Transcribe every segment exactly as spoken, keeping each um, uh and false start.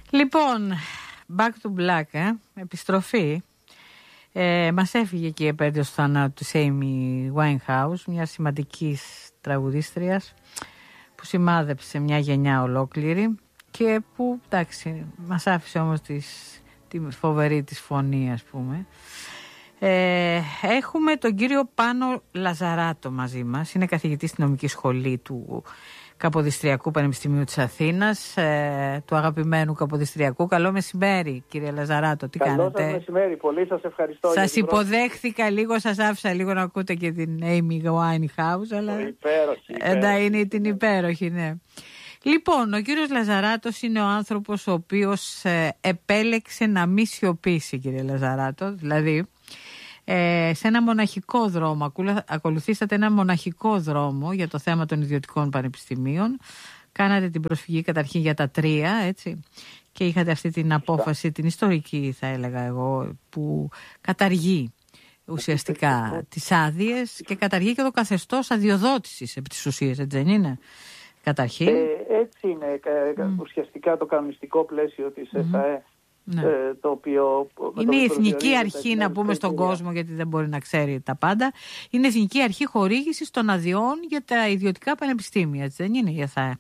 Λοιπόν, back to black, ε, επιστροφή. Ε, μας έφυγε και η επέτειος του θανάτου της Amy Winehouse, μια σημαντικής τραγουδίστριας που σημάδεψε μια γενιά ολόκληρη και που, εντάξει, μας άφησε όμως τις, τη φοβερή της φωνή, ας πούμε. Ε, έχουμε τον κύριο Πάνο Λαζαράτο μαζί μας, είναι καθηγητής στη νομική σχολή του Καποδιστριακού Πανεπιστημίου της Αθήνας, ε, του αγαπημένου Καποδιστριακού. Καλό μεσημέρι, κύριε Λαζαράτο, τι Καλό κάνετε? Καλό σας μεσημέρι, πολύ σας ευχαριστώ. Σας υποδέχθηκα λίγο, σας άφησα λίγο να ακούτε και την Amy Winehouse, αλλά υπέροχη, υπέροχη, είναι την υπέροχη, ναι. Λοιπόν, ο κύριος Λαζαράτος είναι ο άνθρωπος ο οποίος ε, επέλεξε να μη σιωπήσει, κύριε Λαζαράτο, δηλαδή Ε, σε ένα μοναχικό δρόμο, ακολουθήσατε ένα μοναχικό δρόμο για το θέμα των ιδιωτικών πανεπιστημίων, κάνατε την προσφυγή καταρχήν για τα τρία, έτσι, και είχατε αυτή την απόφαση, την ιστορική θα έλεγα εγώ, που καταργεί ουσιαστικά τις άδειες και καταργεί και το καθεστώς αδειοδότησης επί της ουσίας, έτσι δεν είναι? Καταρχήν. Ε, έτσι είναι mm. ουσιαστικά το κανονιστικό πλαίσιο της mm. ΕΣΑΕ. Ναι. Ε, το οποίο, είναι η Εθνική Αρχή, να πούμε στον κόσμο, γιατί δεν μπορεί να ξέρει τα πάντα. Είναι η Εθνική Αρχή Χορήγησης των Αδειών για τα ιδιωτικά πανεπιστήμια, έτσι δεν είναι η ΕΘΑΕ?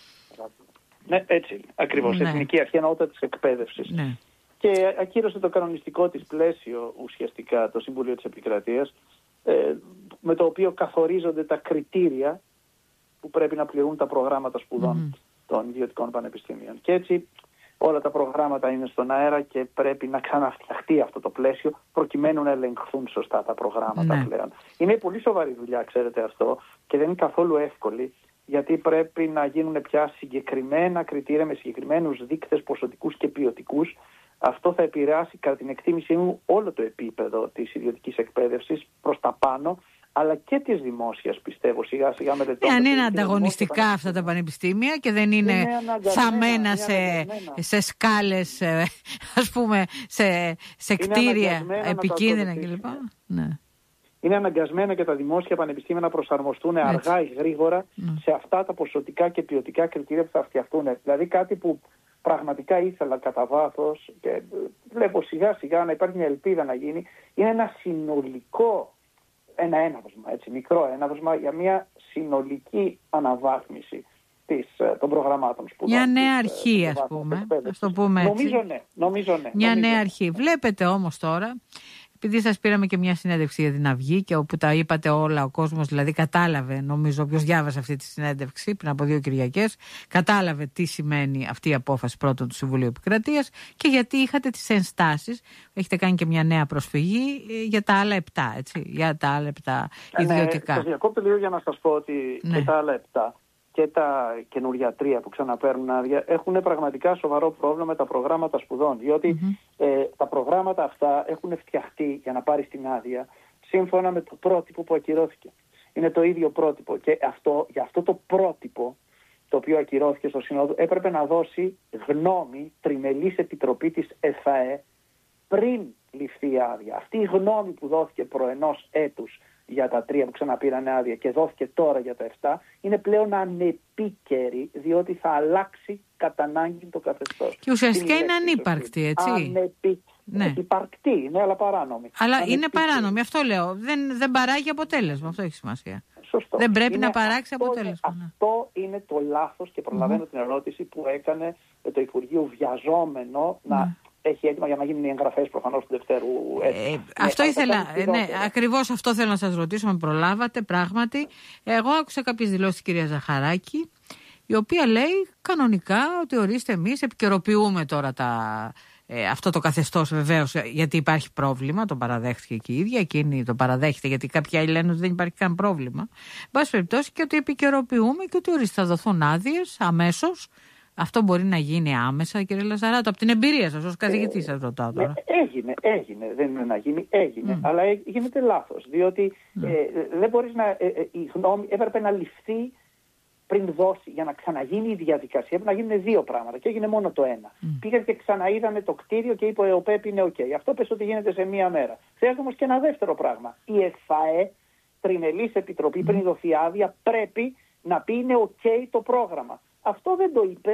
Ναι, έτσι ακριβώς. Ναι. Εθνική Αρχή εννοούτα της εκπαίδευσης. Ναι. Και ακύρωσε το κανονιστικό της πλαίσιο ουσιαστικά το Συμβούλιο της Επικρατείας, ε, με το οποίο καθορίζονται τα κριτήρια που πρέπει να πληρούν τα προγράμματα σπουδών mm. των ιδιωτικών πανεπιστήμιων. Και έτσι όλα τα προγράμματα είναι στον αέρα και πρέπει να ξαναφτιαχτεί αυτό το πλαίσιο προκειμένου να ελεγχθούν σωστά τα προγράμματα ναι. πλέον. Είναι πολύ σοβαρή δουλειά, ξέρετε αυτό, και δεν είναι καθόλου εύκολη, γιατί πρέπει να γίνουν πια συγκεκριμένα κριτήρια με συγκεκριμένους δείκτες ποσοτικούς και ποιοτικούς. Αυτό θα επηρεάσει, κατά την εκτίμησή μου, όλο το επίπεδο της ιδιωτικής εκπαίδευσης προς τα πάνω, αλλά και της δημόσιας, πιστεύω, σιγά σιγά μελετώντας. Αν είναι ανταγωνιστικά αυτά τα πανεπιστήμια και δεν είναι, είναι θαμμένα σε, σε σκάλες, ας πούμε, σε, σε κτίρια επικίνδυνα κλπ. Ναι. Είναι αναγκασμένα και τα δημόσια πανεπιστήμια να προσαρμοστούν έτσι αργά ή γρήγορα mm. σε αυτά τα ποσοτικά και ποιοτικά κριτήρια που θα φτιαχτούν. Δηλαδή κάτι που πραγματικά ήθελα κατά βάθος και βλέπω σιγά σιγά να υπάρχει μια ελπίδα να γίνει, είναι ένα συνολικό, ένα έναυσμα, έτσι, μικρό έναυσμα για μια συνολική αναβάθμιση της, των προγραμμάτων σπουδών. Μια νέα αρχή, ας πούμε, ας το πούμε έτσι. Νομίζω ναι, νομίζω ναι. Μια νομίζω. νέα αρχή. Βλέπετε όμως τώρα, επειδή σας πήραμε και μια συνέντευξη για την Αυγή και όπου τα είπατε όλα, ο κόσμος δηλαδή κατάλαβε, νομίζω, όποιος διάβασε αυτή τη συνέντευξη πριν από δύο Κυριακές, κατάλαβε τι σημαίνει αυτή η απόφαση πρώτον του Συμβουλίου Επικρατείας και γιατί είχατε τις ενστάσεις. Έχετε κάνει και μια νέα προσφυγή για τα άλλα επτά, έτσι, για τα άλλα επτά ιδιωτικά. Ναι, σας διακόπτω λίγο για να σας πω ότι ναι. και τα άλλα επτά και τα καινούργια τρία που ξαναπαίρνουν άδεια έχουν πραγματικά σοβαρό πρόβλημα με τα προγράμματα σπουδών. Διότι mm-hmm. ε, τα προγράμματα αυτά έχουν φτιαχτεί για να πάρει την άδεια σύμφωνα με το πρότυπο που ακυρώθηκε. Είναι το ίδιο πρότυπο. Και αυτό, για αυτό το πρότυπο, το οποίο ακυρώθηκε στο Σύνοδο, έπρεπε να δώσει γνώμη τριμελής επιτροπή της ΕΘΑΕ πριν ληφθεί η άδεια. Αυτή η γνώμη που δόθηκε προενός έτους για τα τρία που ξαναπήραν άδεια και δόθηκε τώρα για τα επτά, είναι πλέον ανεπίκαιρη, διότι θα αλλάξει κατά ανάγκη το καθεστώς. Και ουσιαστικά είναι ανύπαρκτη, έτσι. Ανεπί... Ναι. Υπαρκτή, ναι, αλλά παράνομη. Αλλά ανεπίκαιρη. Είναι παράνομη, αυτό λέω. Δεν, δεν παράγει αποτέλεσμα, αυτό έχει σημασία. Σωστό. Δεν πρέπει είναι να παράξει αυτό, αποτέλεσμα. Ναι. Αυτό είναι το λάθος και προλαβαίνω mm-hmm. την ερώτηση που έκανε το Υπουργείο βιαζόμενο mm. να έχει έτοιμα για να γίνουν οι εγγραφές προφανώς του Δευτέρου έτου. Ε, αυτό ναι, ήθελα, ναι, ακριβώς αυτό θέλω να σας ρωτήσω, με προλάβατε πράγματι. Εγώ άκουσα κάποιες δηλώσεις της κυρία Ζαχαράκη, η οποία λέει κανονικά ότι ορίστε εμείς επικαιροποιούμε τώρα τα, ε, αυτό το καθεστώς, βεβαίως γιατί υπάρχει πρόβλημα, το παραδέχτηκε και η ίδια, εκείνη το παραδέχεται γιατί κάποιοι άλλοι λένε ότι δεν υπάρχει καν πρόβλημα. Εν πάση περιπτώσει, και ότι επικαιροποιούμε και ότι ορίστε θα δοθούν άδειες αμέσως. Αυτό μπορεί να γίνει άμεσα, κύριε Λαζαράτο, από την εμπειρία σας ως καθηγητής σας ρωτάω τώρα. Έγινε, έγινε, δεν είναι να γίνει, έγινε, mm. αλλά γίνεται λάθος, διότι mm. ε, δεν μπορείς να, ε, ε, η γνώμη έπρεπε να ληφθεί πριν δώσει, για να ξαναγίνει η διαδικασία, έπρεπε να γίνουν δύο πράγματα και έγινε μόνο το ένα. Mm. Πήγαν και ξαναείδανε το κτίριο και είπε ο ΠΕΠ είναι οκ. Αυτό πες ότι γίνεται σε μία μέρα. Χρειάζεται όμως και ένα δεύτερο πράγμα. Η ΕΘΑΕ, τριμελής επιτροπή, mm. πριν δοθεί άδεια, πρέπει να πει είναι οκ το πρόγραμμα. Αυτό δεν το είπε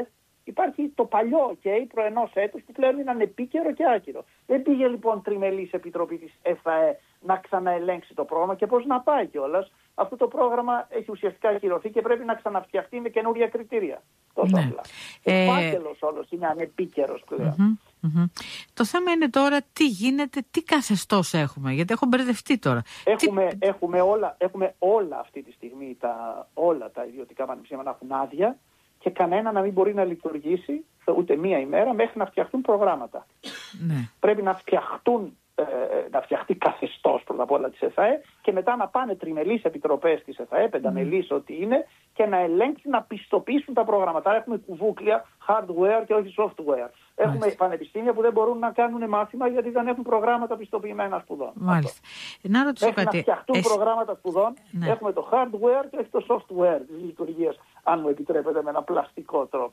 Υπάρχει το παλιό OK προενός έτους που πλέον είναι ανεπίκαιρο και άκυρο. Δεν πήγε λοιπόν τριμελής επιτροπή της ΕΦΑΕ να ξαναελέγξει το πρόγραμμα και πώς να πάει κιόλας. Αυτό το πρόγραμμα έχει ουσιαστικά ακυρωθεί και πρέπει να ξαναφτιαχτεί με καινούρια κριτήρια. Τόσο απλά. Ε... Ο φάκελος όλος είναι ανεπίκαιρος πλέον. Mm-hmm, mm-hmm. Το θέμα είναι τώρα τι γίνεται, τι καθεστώς έχουμε, γιατί έχω μπερδευτεί τώρα. Έχουμε, τι... έχουμε, όλα, έχουμε όλα αυτή τη στιγμή, τα, όλα τα ιδιωτικά πανεπιστήμια να έχουν άδεια και κανένα να μην μπορεί να λειτουργήσει ούτε μία ημέρα μέχρι να φτιαχτούν προγράμματα. Ναι. Πρέπει να φτιαχτούν Ε, να φτιαχτεί καθεστώς πρώτα απ' όλα της ΕΦΑΕ και μετά να πάνε τριμελείς επιτροπές της ΕΦΑΕ, πενταμελείς mm. ό,τι είναι, και να ελέγξουν, να πιστοποιήσουν τα προγράμματα. Έχουμε κουβούκλια, hardware και όχι software. Έχουμε Μάλιστα. πανεπιστήμια που δεν μπορούν να κάνουν μάθημα γιατί δεν έχουν προγράμματα πιστοποιημένα σπουδών. Μάλιστα. Να ρωτήσω Μέχρι κάτι. να φτιαχτούν Εσύ... προγράμματα σπουδών, ναι. έχουμε το hardware και όχι το software της λειτουργίας, αν μου επιτρέπετε, με ένα πλαστικό τρόπο.